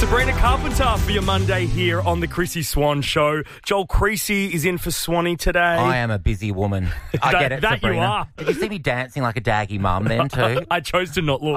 Sabrina Carpenter for your Monday here on the Chrissy Swan Show. Joel Creasy is in for Swanee today. I am a busy woman. I get it, that Sabrina. you are. Did you see me dancing like a daggy mum then too? I chose to not look.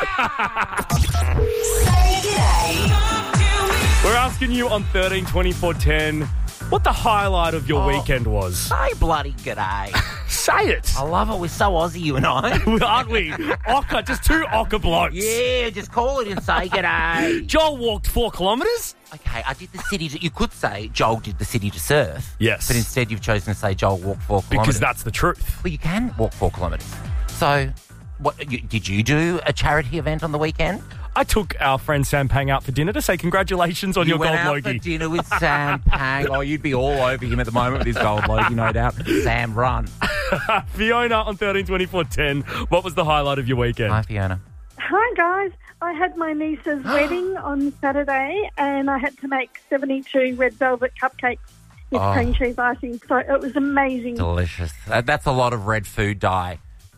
We're asking you on 13 24 10 what the highlight of your weekend was. Say bloody g'day. Say it. I love it. We're so Aussie, you and I. Aren't we? Ocker, just two Ocker blokes. Yeah, just call it and say g'day. Joel walked 4 kilometres. Okay, I did the city to... You could say Joel did the city to surf. Yes. But instead you've chosen to say Joel walked 4 kilometres. Because that's the truth. Well, you can walk 4 kilometres. So, did you do a charity event on the weekend? I took our friend Sam Pang out for dinner to say congratulations on your gold went out logie. for dinner with Sam Pang. Oh, you'd be all over him at the moment with his gold logie, no doubt. Sam, run. Fiona on 13 24 10, what was the highlight of your weekend? Hi, Fiona. Hi, guys. I had my niece's wedding on Saturday and I had to make 72 red velvet cupcakes with cream cheese icing. So it was amazing. Delicious. That's a lot of red food dye.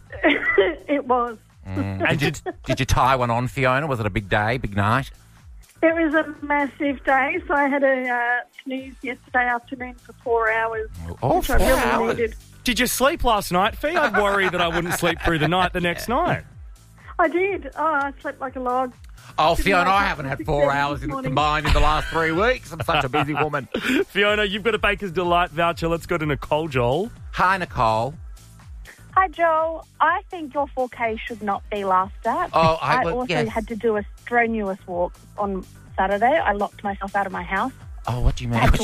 It was. And did you tie one on, Fiona? Was it a big day, big night? It was a massive day. So I had a snooze yesterday afternoon for 4 hours, which I really needed. Did you sleep last night, Fee? I'd worry that I wouldn't sleep through the night the next night. I did. Oh, I slept like a log. Oh, Fiona, I haven't had 4 hours combined in the last 3 weeks. I'm such a busy woman. Fiona, you've got a Baker's Delight voucher. Let's go to Nicole, Joel. Hi, Nicole. Hi, Joel. I think your 4K should not be laughed at. Oh, I also had to do a strenuous walk on Saturday. I locked myself out of my house. Oh, what do you mean? I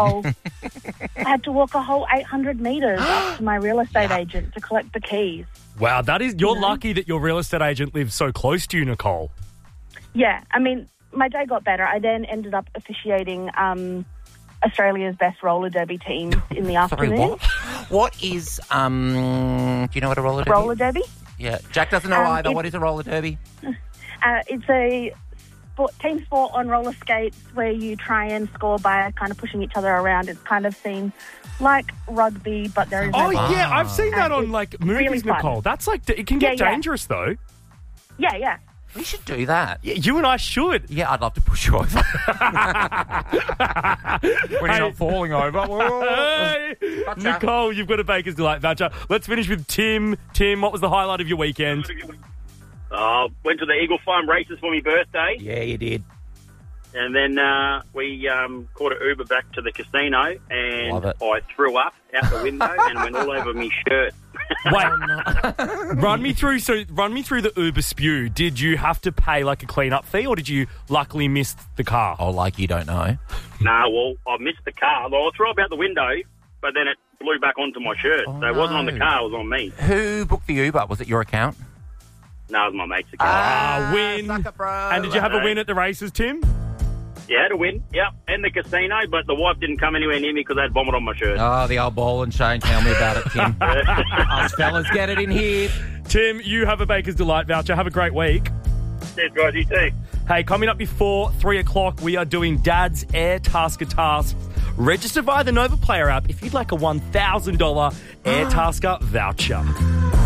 had to walk a whole 800 metres up to my real estate agent to collect the keys. Wow, you're lucky that your real estate agent lives so close to you, Nicole. Yeah, I mean, my day got better. I then ended up officiating Australia's best roller derby team in the afternoon. What is, do you know what a roller derby is? Roller derby? Yeah, Jack doesn't know either. What is a roller derby? It's a team sport on roller skates where you try and score by kind of pushing each other around. It's kind of seen like rugby, but there is no... Oh, yeah, I've seen that on, movies, really Nicole. That's it can get dangerous, though. Yeah. We should do that. Yeah, you and I should. Yeah, I'd love to push you over. When you're not falling over. Hey, Nicole, you've got a Baker's Delight voucher. Let's finish with Tim. Tim, what was the highlight of your weekend? Went to the Eagle Farm races for my birthday. Yeah, you did. And then we caught an Uber back to the casino, and I threw up out the window and went all over my shirt. Wait, run me through the Uber spew. Did you have to pay a clean-up fee, or did you luckily miss the car? Oh, like you don't know? Well, I missed the car. Well, I threw up out the window, but then it blew back onto my shirt. So it wasn't on the car, it was on me. Who booked the Uber? Was it your account? No, it was my mate's account. Win. Sucker, bro. And did you have a win at the races, Tim? Yeah, I had a win, and the casino, but the wife didn't come anywhere near me because I had vomit on my shirt. Oh, the old ball and chain. Tell me about it, Tim. Us fellas, get it in here. Tim, you have a Baker's Delight voucher. Have a great week. Cheers, guys. You too. Hey, coming up before 3 o'clock, we are doing Dad's Air Tasker Tasks. Register via the Nova Player app if you'd like a $1,000 Air Tasker voucher.